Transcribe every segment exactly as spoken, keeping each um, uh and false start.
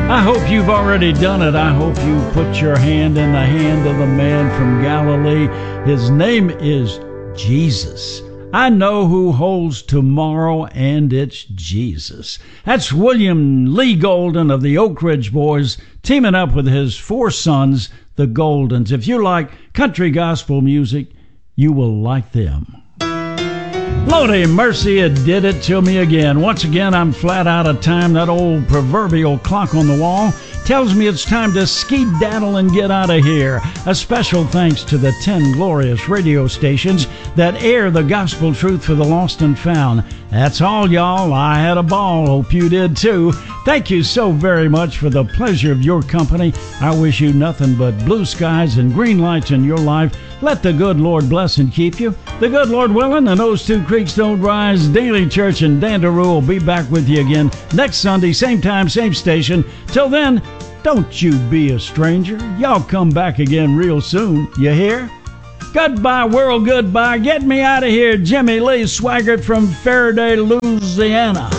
I hope you've already done it. I hope you put your hand in the hand of the man from Galilee. His name is Jesus. I know who holds tomorrow, and it's Jesus. That's William Lee Golden of the Oak Ridge Boys, teaming up with his four sons, the Goldens. If you like country gospel music, you will like them. Lordy mercy, it did it to me again. Once again, I'm flat out of time. That old proverbial clock on the wall tells me it's time to skedaddle and get out of here. A special thanks to the ten glorious radio stations that air the gospel truth for the lost and found. That's all, y'all. I had a ball. Hope you did too. Thank you so very much for the pleasure of your company. I wish you nothing but blue skies and green lights in your life. Let the good Lord bless and keep you. The good Lord willing, and those two creeks don't rise. Daily Church and Dandaroo will be back with you again next Sunday, same time, same station. Till then, don't you be a stranger. Y'all come back again real soon. You hear? Goodbye, world, goodbye. Get me out of here. Jimmy Lee Swaggart from Faraday, Louisiana.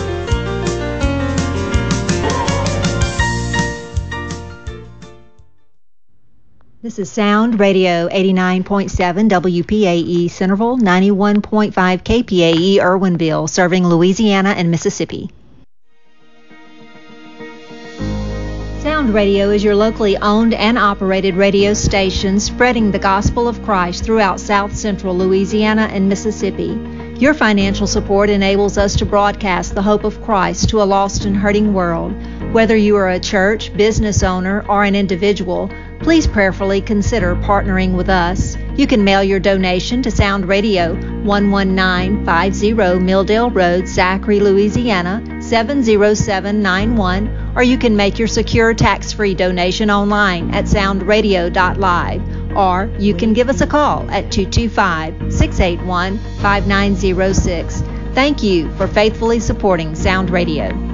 This is Sound Radio eighty-nine point seven W P A E Centerville, ninety-one point five K P A E Irwinville, serving Louisiana and Mississippi. Sound Radio is your locally owned and operated radio station spreading the gospel of Christ throughout South Central Louisiana and Mississippi. Your financial support enables us to broadcast the hope of Christ to a lost and hurting world. Whether you are a church, business owner, or an individual, please prayerfully consider partnering with us. You can mail your donation to Sound Radio, one one nine five zero Milldale Road, Zachary, Louisiana, seven zero seven nine one, or you can make your secure tax-free donation online at sound radio dot live, or you can give us a call at two two five, six eight one, five nine zero six. Thank you for faithfully supporting Sound Radio.